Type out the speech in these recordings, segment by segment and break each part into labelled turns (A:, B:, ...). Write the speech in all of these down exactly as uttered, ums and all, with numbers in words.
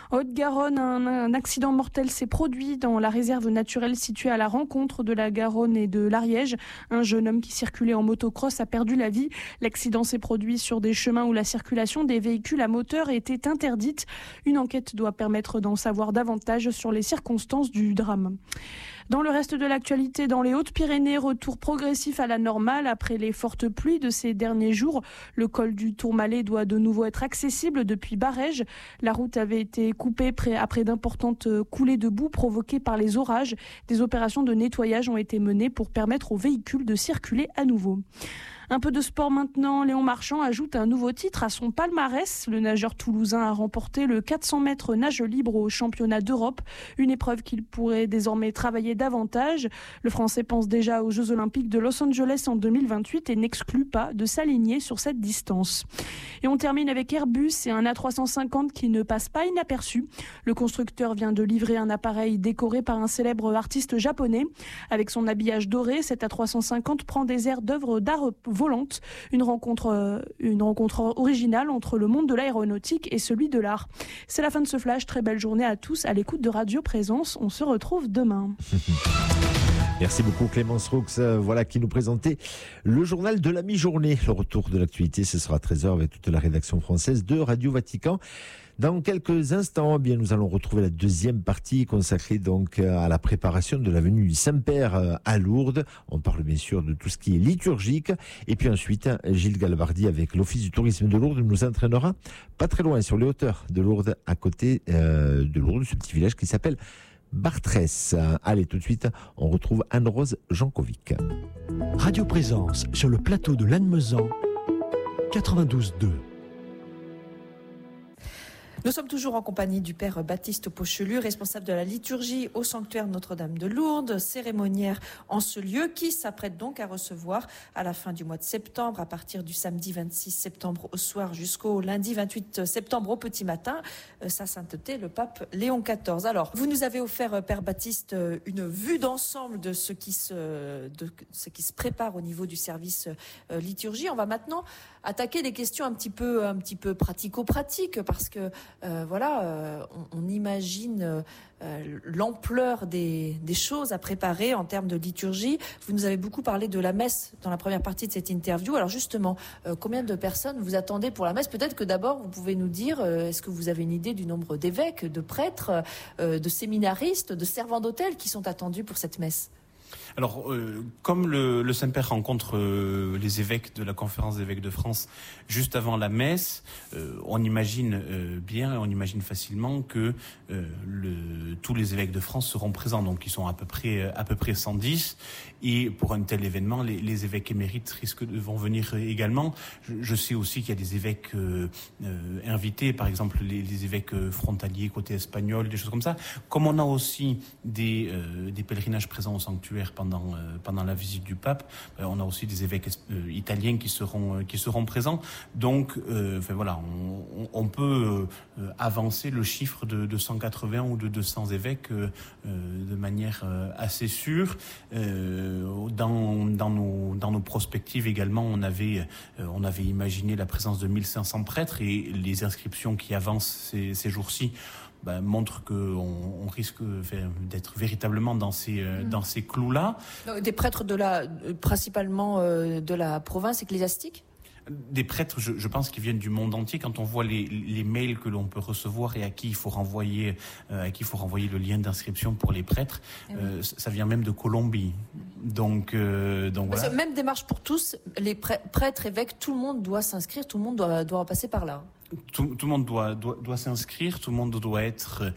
A: Haute-Garonne, un, un accident mortel s'est produit dans la réserve naturelle située à la rencontre de la Garonne et de l'Ariège. Un jeune homme qui circulait en motocross a perdu la vie. L'accident s'est produit sur des chemins où la circulation des véhicules à moteur était interdite. Une enquête doit permettre d'en savoir davantage sur les circonstances du drame. Dans le reste de l'actualité, dans les Hautes-Pyrénées, retour progressif à la normale après les fortes pluies de ces derniers jours. Le col du Tourmalet doit de nouveau être accessible depuis Barèges. La route avait été coupée après d'importantes coulées de boue provoquées par les orages. Des opérations de nettoyage ont été menées pour permettre aux véhicules de circuler à nouveau. Un peu de sport maintenant, Léon Marchand ajoute un nouveau titre à son palmarès. Le nageur toulousain a remporté le quatre cents mètres nage libre au championnat d'Europe, une épreuve qu'il pourrait désormais travailler davantage. Le Français pense déjà aux Jeux Olympiques de Los Angeles en deux mille vingt-huit et n'exclut pas de s'aligner sur cette distance. Et on termine avec Airbus et un A trois cent cinquante qui ne passe pas inaperçu. Le constructeur vient de livrer un appareil décoré par un célèbre artiste japonais. Avec son habillage doré, cet A trois cent cinquante prend des airs d'œuvres d'art volante, une rencontre, une rencontre originale entre le monde de l'aéronautique et celui de l'art. C'est la fin de ce flash. Très belle journée à tous à l'écoute de Radio Présence. On se retrouve demain.
B: Merci beaucoup Clémence Roux, voilà qui nous présentait le journal de la mi-journée. Le retour de l'actualité, ce sera à treize heures avec toute la rédaction française de Radio Vatican. Dans quelques instants, eh bien, nous allons retrouver la deuxième partie consacrée donc à la préparation de la venue du Saint-Père à Lourdes. On parle bien sûr de tout ce qui est liturgique. Et puis ensuite, Gilles Galvardi avec l'Office du tourisme de Lourdes nous entraînera pas très loin sur les hauteurs de Lourdes, à côté euh, de Lourdes, ce petit village qui s'appelle Bartrès. Allez, tout de suite, on retrouve Anne-Rose Jankovic.
C: Radio Présence sur le plateau de Lannemezan, quatre-vingt-douze deux.
D: Nous sommes toujours en compagnie du père Baptiste Pochelu, responsable de la liturgie au sanctuaire Notre-Dame de Lourdes, cérémoniaire en ce lieu, qui s'apprête donc à recevoir à la fin du mois de septembre, à partir du samedi vingt-six septembre au soir jusqu'au lundi vingt-huit septembre au petit matin, sa sainteté, le pape Léon quatorze. Alors, vous nous avez offert, père Baptiste, une vue d'ensemble de ce qui se, de ce qui se prépare au niveau du service liturgie. On va maintenant attaquer des questions un petit peu, un petit peu pratico-pratiques, parce que Euh, voilà, euh, on, on imagine euh, l'ampleur des, des choses à préparer en termes de liturgie. Vous nous avez beaucoup parlé de la messe dans la première partie de cette interview. Alors justement, euh, combien de personnes vous attendez pour la messe ? Peut-être que d'abord, vous pouvez nous dire, euh, est-ce que vous avez une idée du nombre d'évêques, de prêtres, euh, de séminaristes, de servants d'hôtel qui sont attendus pour cette messe ?
E: Alors, euh, comme le, le Saint-Père rencontre euh, les évêques de la Conférence des évêques de France juste avant la messe, euh, on imagine euh, bien, on imagine facilement que euh, le, tous les évêques de France seront présents. Donc, ils sont à peu près à peu près cent dix. Et pour un tel événement, les, les évêques émérites risquent de vont venir également. Je, je sais aussi qu'il y a des évêques euh, euh, invités, par exemple les, les évêques frontaliers côté espagnol, des choses comme ça. Comme on a aussi des, euh, des pèlerinages présents au sanctuaire pendant euh, pendant la visite du pape, euh, on a aussi des évêques euh, italiens qui seront euh, qui seront présents. Donc, euh, enfin voilà, on, on peut euh, avancer le chiffre de, de cent quatre-vingts ou de deux cents évêques euh, euh, de manière euh, assez sûre. Euh, dans dans nos dans nos prospectives également, on avait euh, on avait imaginé la présence de mille cinq cents prêtres, et les inscriptions qui avancent ces, ces jours-ci Ben, montre qu'on on risque d'être véritablement dans ces, euh, mmh. dans ces clous-là.
D: Des prêtres de la, principalement euh, de la province ecclésiastique ?
E: Des prêtres, je, je pense, qui viennent du monde entier. Quand on voit les, les mails que l'on peut recevoir et à qui il faut renvoyer, euh, à qui il faut renvoyer le lien d'inscription pour les prêtres, oui. euh, ça vient même de Colombie. Donc, euh, donc voilà.
D: Même démarche pour tous. Les prêtres, évêques, tout le monde doit s'inscrire, tout le monde doit, doit passer par là.
E: Tout, tout le monde doit, doit, doit s'inscrire, tout le monde doit être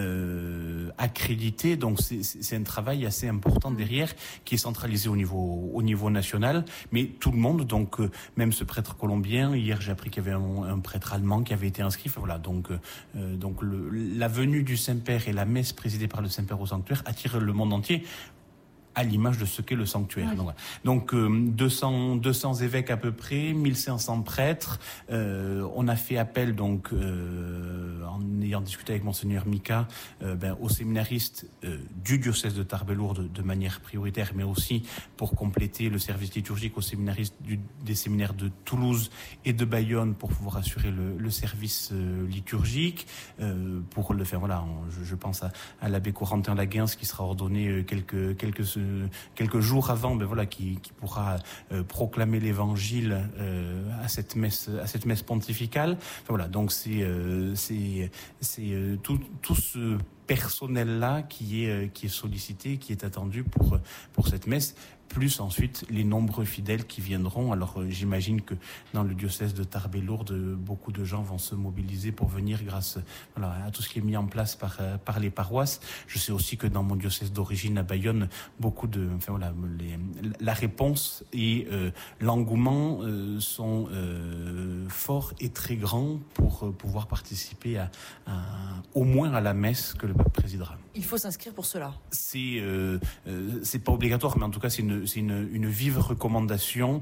E: euh, accrédité. Donc c'est, c'est un travail assez important derrière, qui est centralisé au niveau, au niveau national. Mais tout le monde, donc euh, même ce prêtre colombien, hier j'ai appris qu'il y avait un, un prêtre allemand qui avait été inscrit. Enfin, voilà, donc euh, donc le, la venue du Saint-Père et la messe présidée par le Saint-Père au sanctuaire attirent le monde entier. à l'image de ce qu'est le sanctuaire. Oui. Donc, donc euh, deux cents, deux cents évêques à peu près, mille cinq cents prêtres. Euh, on a fait appel donc, euh, en ayant discuté avec Monseigneur Mika, euh, ben, aux séminaristes euh, du diocèse de Tarbes-Lourdes de manière prioritaire, mais aussi pour compléter le service liturgique aux séminaristes du, des séminaires de Toulouse et de Bayonne pour pouvoir assurer le, le service euh, liturgique. Euh, pour le faire, voilà, on, je, je pense à, à l'abbé Corentin Laguens qui sera ordonné euh, quelques quelques euh, quelques jours avant, ben voilà, qui, qui pourra euh, proclamer l'évangile euh, à cette messe à cette messe pontificale. Enfin, voilà, donc c'est euh, c'est c'est euh, tout tout ce personnel-là qui est qui est sollicité, qui est attendu pour pour cette messe, plus ensuite les nombreux fidèles qui viendront. Alors euh, j'imagine que dans le diocèse de Tarbes et Lourdes, beaucoup de gens vont se mobiliser pour venir grâce voilà, à tout ce qui est mis en place par euh, par les paroisses. Je sais aussi que dans mon diocèse d'origine à Bayonne, beaucoup de enfin voilà, les, la réponse et euh, l'engouement euh, sont euh, forts et très grands pour euh, pouvoir participer à, à au moins à la messe que le pape présidera.
D: Il faut s'inscrire pour cela.
E: C'est euh, euh, c'est pas obligatoire, mais en tout cas c'est une c'est une, une vive recommandation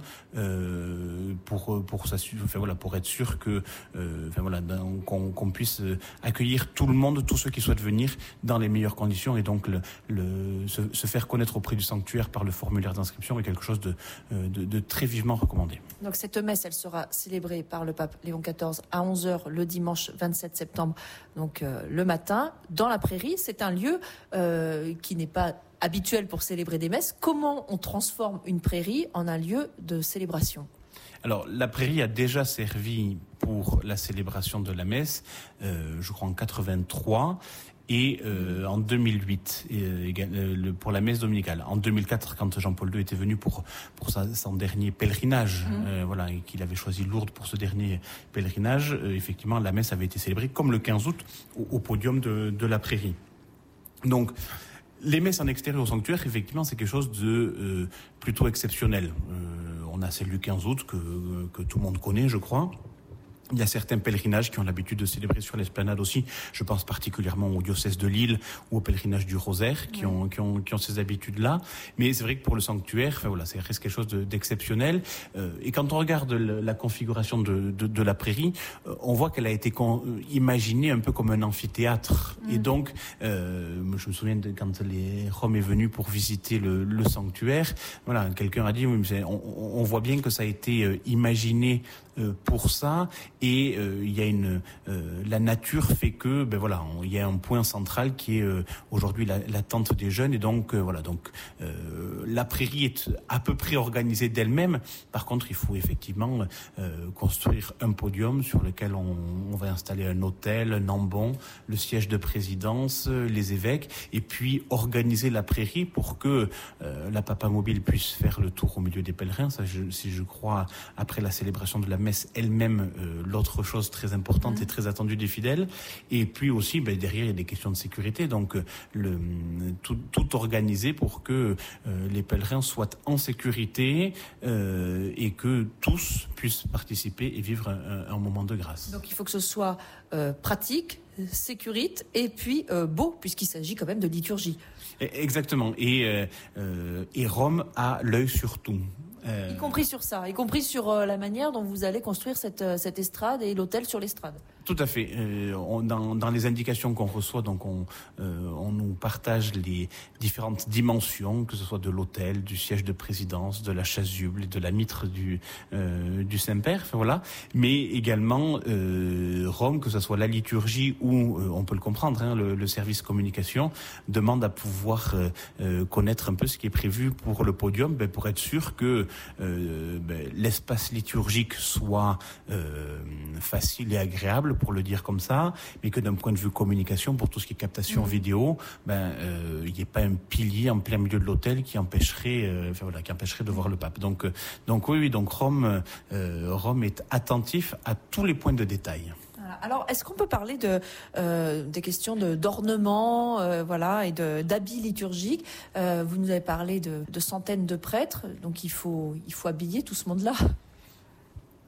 E: euh, pour pour s'assurer, enfin voilà, pour être sûr que euh, enfin voilà qu'on qu'on puisse accueillir tout le monde, tous ceux qui souhaitent venir dans les meilleures conditions, et donc le, le se, se faire connaître auprès du sanctuaire par le formulaire d'inscription est quelque chose de de, de très vivement recommandé.
D: Donc cette messe, elle sera célébrée par le pape Léon quatorze à onze heures le dimanche vingt-sept septembre, donc euh, le matin, dans la prairie. C'est un lieu euh, qui n'est pas habituel pour célébrer des messes. Comment on transforme une prairie en un lieu de célébration ?
E: Alors, la prairie a déjà servi pour la célébration de la messe, euh, je crois en quatre-vingt-trois, et euh, en deux mille huit euh, euh, pour la messe dominicale. En deux mille quatre, quand Jean-Paul deux était venu pour pour sa, son dernier pèlerinage, mmh. euh, voilà, et qu'il avait choisi Lourdes pour ce dernier pèlerinage, euh, effectivement, la messe avait été célébrée comme le quinze août au, au podium de, de la prairie. Donc, les messes en extérieur au sanctuaire, effectivement, c'est quelque chose de euh, plutôt exceptionnel. Euh, on a celle du quinze août que, que tout le monde connaît, je crois. Il y a certains pèlerinages qui ont l'habitude de célébrer sur l'esplanade aussi. Je pense particulièrement au diocèse de Lille ou au pèlerinage du Rosaire qui, oui. ont, qui, ont, qui ont ces habitudes-là. Mais c'est vrai que pour le sanctuaire, enfin voilà, ça reste quelque chose de, d'exceptionnel. Euh, et quand on regarde le, la configuration de, de, de la prairie, euh, on voit qu'elle a été con, euh, imaginée un peu comme un amphithéâtre. Mmh. Et donc, euh, je me souviens de quand les Rome est venu pour visiter le, le sanctuaire, voilà, quelqu'un a dit, oui, mais on, on voit bien que ça a été euh, imaginé euh, pour ça. Et euh, il y a une euh, la nature fait que ben voilà, on, il y a un point central qui est euh, aujourd'hui la, la tente des jeunes, et donc euh, voilà, donc euh, la prairie est à peu près organisée d'elle-même. Par contre, il faut effectivement euh, construire un podium sur lequel on, on va installer un autel, un ambon, le siège de présidence, les évêques, et puis organiser la prairie pour que euh, la Papa Mobile puisse faire le tour au milieu des pèlerins. Ça, je, si je crois, après la célébration de la messe elle-même, euh, l'autre chose très importante mmh. et très attendue des fidèles. Et puis aussi, ben, derrière, il y a des questions de sécurité. Donc, le, tout, tout organisé pour que euh, les pèlerins soient en sécurité euh, et que tous puissent participer et vivre un, un moment de grâce.
D: Donc, il faut que ce soit euh, pratique, sécurite et puis euh, beau, puisqu'il s'agit quand même de liturgie.
E: Exactement. Et, euh, euh, et Rome a l'œil sur tout.
D: Euh... Y compris sur ça, y compris sur euh, la manière dont vous allez construire cette, euh, cette estrade et l'hôtel sur l'estrade.
E: Tout à fait. Euh, on, dans, dans les indications qu'on reçoit, donc on, euh, on nous partage les différentes dimensions, que ce soit de l'autel, du siège de présidence, de la chasuble, de la mitre du, euh, du Saint-Père, enfin, voilà. Mais également euh, Rome, que ce soit la liturgie ou, euh, on peut le comprendre, hein, le, le service communication, demande à pouvoir euh, euh, connaître un peu ce qui est prévu pour le podium, ben, pour être sûr que euh, ben, l'espace liturgique soit euh, facile et agréable, pour le dire comme ça, mais que d'un point de vue communication, pour tout ce qui est captation mmh. vidéo, ben il euh, n'y ait pas un pilier en plein milieu de l'hôtel qui empêcherait, euh, enfin, voilà, qui empêcherait de voir le pape. Donc, euh, donc oui, oui, donc Rome, euh, Rome est attentif à tous les points de détail.
D: Alors, est-ce qu'on peut parler de euh, des questions de d'ornement, euh, voilà, et de d'habits liturgiques? euh, Vous nous avez parlé de, de centaines de prêtres, donc il faut il faut habiller tout ce monde-là.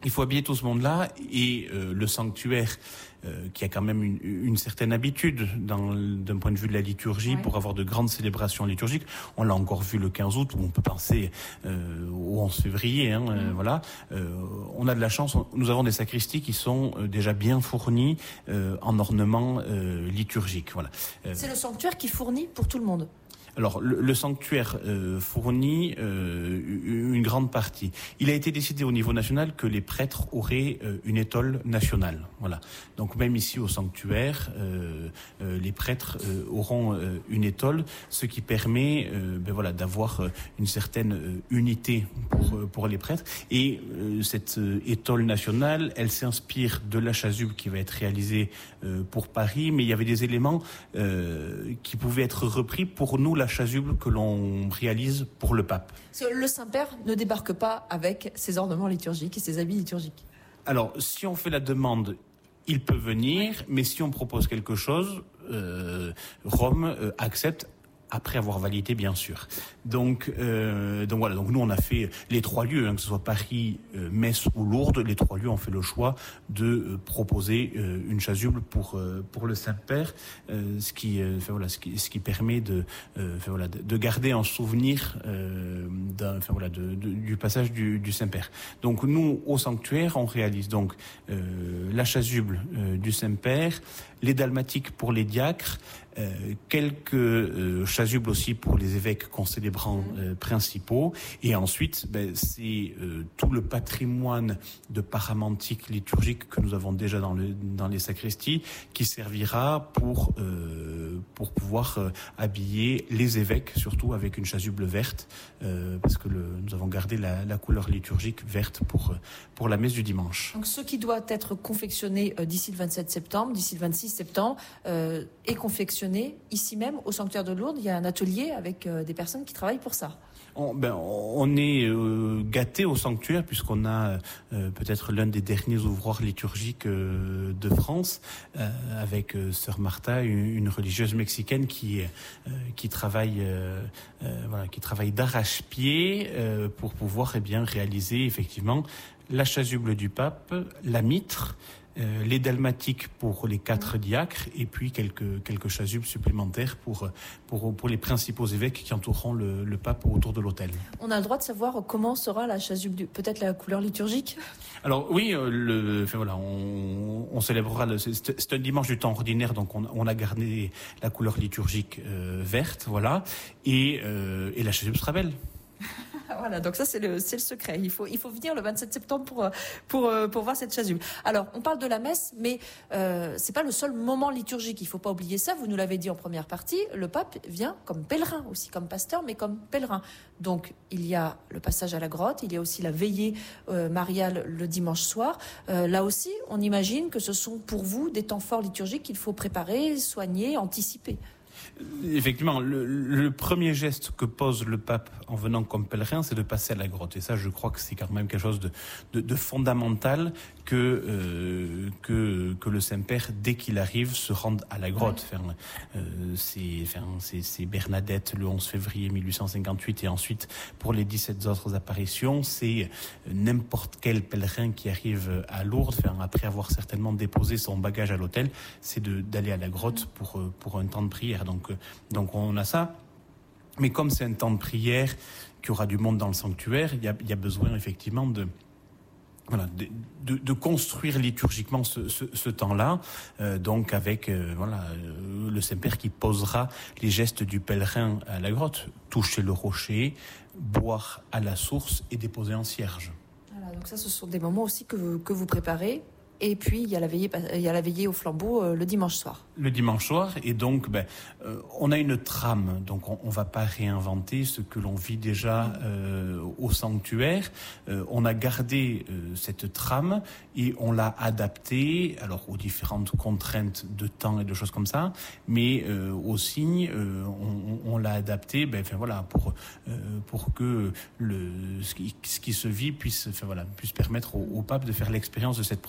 E: Il faut habiller tout ce monde-là et euh, le sanctuaire, euh, qui a quand même une, une certaine habitude dans, d'un point de vue de la liturgie, ouais. pour avoir de grandes célébrations liturgiques. On l'a encore vu le quinze août, où on peut penser euh, au onze février. Hein, mmh. euh, voilà. Euh, on a de la chance. On, nous avons des sacristies qui sont euh, déjà bien fournies euh, en ornements euh, liturgiques. Voilà.
D: Euh, C'est le sanctuaire qui fournit pour tout le monde.
E: Alors, le, le sanctuaire euh, fournit euh, une grande partie. Il a été décidé au niveau national que les prêtres auraient euh, une étole nationale. Voilà. Donc, même ici au sanctuaire, euh, euh, les prêtres euh, auront euh, une étole, ce qui permet, euh, ben voilà, d'avoir euh, une certaine euh, unité pour euh, pour les prêtres. Et euh, cette euh, étole nationale, elle s'inspire de la chasuble qui va être réalisée euh, pour Paris, mais il y avait des éléments euh, qui pouvaient être repris pour nous. La chasuble que l'on réalise pour le pape.
D: Le Saint-Père ne débarque pas avec ses ornements liturgiques et ses habits liturgiques.
E: Alors, si on fait la demande, il peut venir, mais si on propose quelque chose, euh, Rome euh, accepte, après avoir validé, bien sûr. Donc, euh, donc voilà. Donc nous, on a fait les trois lieux, hein, que ce soit Paris, euh, Metz ou Lourdes. Les trois lieux ont fait le choix de euh, proposer euh, une chasuble pour euh, pour le Saint-Père, euh, ce qui, euh, enfin, voilà, ce qui ce qui permet de, euh, enfin, voilà, de, de garder en souvenir, euh, d'un, enfin, voilà, de, de, du passage du, du Saint-Père. Donc nous, au sanctuaire, on réalise donc euh, la chasuble euh, du Saint-Père, les dalmatiques pour les diacres. Euh, quelques euh, chasubles aussi pour les évêques concélébrants euh, principaux, et ensuite ben, c'est euh, tout le patrimoine de paramantique liturgique que nous avons déjà dans, le, dans les sacristies qui servira pour, euh, pour pouvoir euh, habiller les évêques, surtout avec une chasuble verte, euh, parce que le, nous avons gardé la, la couleur liturgique verte pour, pour la messe du dimanche.
D: Donc ce qui doit être confectionné euh, d'ici le vingt-sept septembre, d'ici le vingt-six septembre, euh, est confectionné ici même au sanctuaire de Lourdes. Il y a un atelier avec euh, des personnes qui travaillent pour ça.
E: On, ben, on est euh, gâté au sanctuaire puisqu'on a euh, peut-être l'un des derniers ouvroirs liturgiques euh, de France, euh, avec euh, Sœur Martha, une, une religieuse mexicaine qui euh, qui travaille euh, euh, voilà, qui travaille d'arrache-pied euh, pour pouvoir eh bien réaliser effectivement la chasuble du pape, la mitre. Euh, les dalmatiques pour les quatre diacres et puis quelques quelques chasubes supplémentaires pour pour pour les principaux évêques qui entoureront le, le pape autour de l'autel.
D: On a le droit de savoir comment sera la chasuble du, peut-être la couleur liturgique.
E: Alors oui, euh, le enfin, voilà, on, on célébrera le, c'est, c'est un dimanche du temps ordinaire, donc on, on a gardé la couleur liturgique euh, verte, voilà, et euh, et la chasuble sera belle.
D: Voilà, donc ça c'est le c'est le secret. Il faut il faut venir le vingt-sept septembre pour pour pour voir cette chasuble. Alors on parle de la messe, mais euh, c'est pas le seul moment liturgique. Il faut pas oublier ça. Vous nous l'avez dit en première partie. Le pape vient comme pèlerin aussi, comme pasteur, mais comme pèlerin. Donc il y a le passage à la grotte. Il y a aussi la veillée euh, mariale le dimanche soir. Euh, là aussi, on imagine que ce sont pour vous des temps forts liturgiques qu'il faut préparer, soigner, anticiper.
E: Effectivement, le, le premier geste que pose le pape en venant comme pèlerin, c'est de passer à la grotte. Et ça, je crois que c'est quand même quelque chose de, de, de fondamental que, euh, que, que le Saint-Père, dès qu'il arrive, se rende à la grotte. Enfin, euh, c'est, enfin, c'est, c'est Bernadette le onze février mille huit cent cinquante-huit, et ensuite, pour les dix-sept autres apparitions, c'est n'importe quel pèlerin qui arrive à Lourdes, enfin, après avoir certainement déposé son bagage à l'hôtel, c'est de, d'aller à la grotte pour, pour un temps de prière. Donc, donc on a ça. Mais comme c'est un temps de prière, qu'il y aura du monde dans le sanctuaire, il y a, il y a besoin effectivement de, voilà, de, de, de construire liturgiquement ce, ce, ce temps-là. Euh, donc avec euh, voilà, euh, le Saint-Père qui posera les gestes du pèlerin à la grotte. Toucher le rocher, boire à la source et déposer en cierge.
D: Voilà, donc ça, ce sont des moments aussi que vous, que vous préparez. Et puis, il y a la veillée, il y a la veillée au flambeau euh, le dimanche soir.
E: Le dimanche soir, et donc, ben, euh, on a une trame, donc on ne va pas réinventer ce que l'on vit déjà euh, au sanctuaire. Euh, on a gardé euh, cette trame et on l'a adaptée, alors aux différentes contraintes de temps et de choses comme ça, mais euh, aussi euh, on, on l'a adaptée, ben, enfin voilà, pour euh, pour que le ce qui, ce qui se vit puisse, enfin voilà, puisse permettre au, au pape de faire l'expérience de cette procession mariale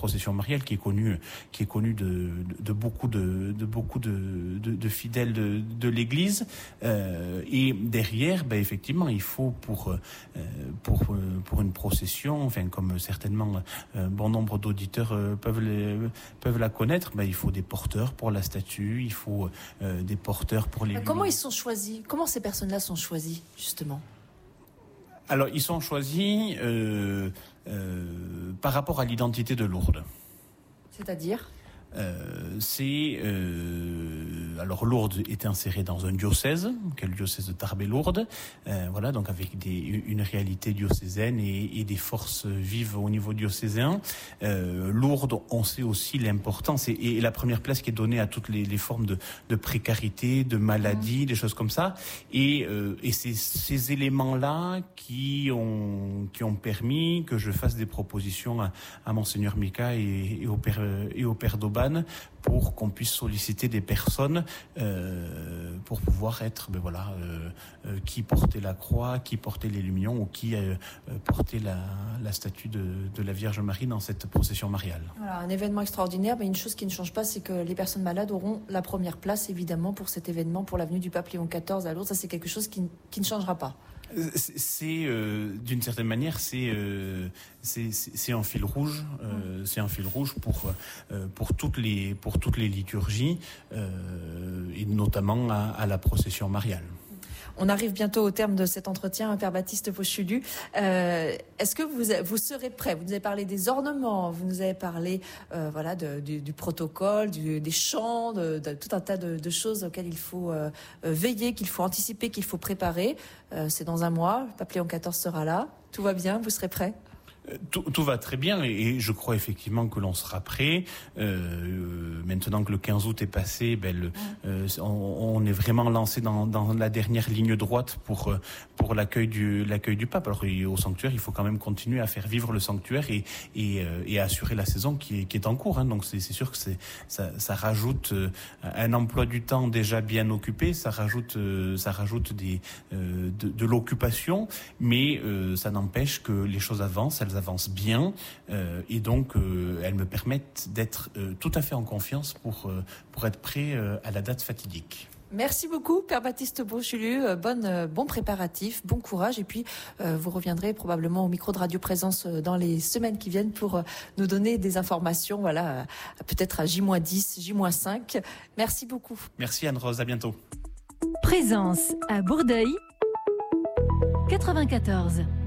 E: mariale qui est connue, qui est connue de, de beaucoup de, de beaucoup de, de, de fidèles de, de l'Église. Euh, et derrière, ben, effectivement, il faut pour euh, pour pour une procession, enfin comme certainement euh, bon nombre d'auditeurs euh, peuvent les, peuvent la connaître, ben, il faut des porteurs pour la statue, il faut euh, des porteurs pour les.
D: Comment ils sont choisis? Comment ces personnes-là sont choisies justement?
E: Alors, ils sont choisis euh, euh, par rapport à l'identité de Lourdes.
D: C'est-à-dire
E: euh, c'est euh, alors Lourdes est insérée dans un diocèse, qui est le diocèse de Tarbes-Lourdes, euh, voilà, donc avec des, une réalité diocésaine et, et des forces vives au niveau diocésain. Euh, Lourdes, on sait aussi l'importance et, et la première place qui est donnée à toutes les, les formes de, de précarité, de maladie, mmh. des choses comme ça. Et, euh, et c'est ces éléments-là qui ont qui ont permis que je fasse des propositions à, à Monseigneur Mika et, et au père et au père d'Auban pour qu'on puisse solliciter des personnes euh, pour pouvoir être, ben voilà, euh, euh, qui portait la croix, qui portait les lumions ou qui euh, portait la, la statue de, de la Vierge Marie dans cette procession mariale.
D: Voilà, un événement extraordinaire, mais une chose qui ne change pas, c'est que les personnes malades auront la première place, évidemment, pour cet événement, pour l'avenue du Pape Léon quatorze à Lourdes. Ça, c'est quelque chose qui, qui ne changera pas.
E: C'est euh, d'une certaine manière, c'est euh, c'est c'est un fil rouge, euh, c'est un fil rouge pour euh, pour toutes les pour toutes les liturgies euh, et notamment à, à la procession mariale.
D: On arrive bientôt au terme de cet entretien, Père Baptiste Pochulu. Euh, est-ce que vous, vous serez prêt? Vous nous avez parlé des ornements, vous nous avez parlé euh, voilà, de, du, du protocole, du, des chants, de, de tout un tas de, de choses auxquelles il faut euh, veiller, qu'il faut anticiper, qu'il faut préparer. Euh, c'est dans un mois, le Pape Léon quatorze sera là. Tout va bien, vous serez prêt?
E: Tout, tout va très bien et je crois effectivement que l'on sera prêt. Euh, maintenant que le quinze août est passé, ben le, euh, on, on est vraiment lancé dans, dans la dernière ligne droite pour pour l'accueil du l'accueil du pape. Alors au sanctuaire, il faut quand même continuer à faire vivre le sanctuaire et et, et à assurer la saison qui est qui est en cours. Hein. Donc c'est c'est sûr que c'est ça, ça rajoute un emploi du temps déjà bien occupé. Ça rajoute ça rajoute des euh, de, de l'occupation, mais euh, ça n'empêche que les choses avancent. Elles avancent bien euh, et donc euh, elles me permettent d'être euh, tout à fait en confiance pour, euh, pour être prêt euh, à la date fatidique.
D: Merci beaucoup, Père Baptiste Pochulu. Bonne, euh, bon préparatif, bon courage. Et puis, euh, vous reviendrez probablement au micro de Radio Présence euh, dans les semaines qui viennent pour euh, nous donner des informations, voilà, euh, peut-être à J moins dix, J moins cinq. Merci beaucoup.
E: Merci Anne-Rose, à bientôt.
F: Présence à Bourdeuil, quatre-vingt-quatorze.